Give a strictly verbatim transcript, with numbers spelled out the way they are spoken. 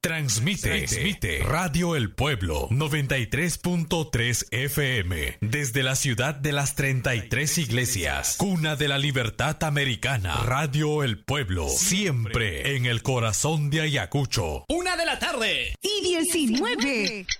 Transmite, Transmite Radio El Pueblo noventa y tres punto tres F M desde la ciudad de las treinta y tres iglesias, cuna de la libertad americana. Radio El Pueblo, siempre en el corazón de Ayacucho. Una de la tarde y diecinueve.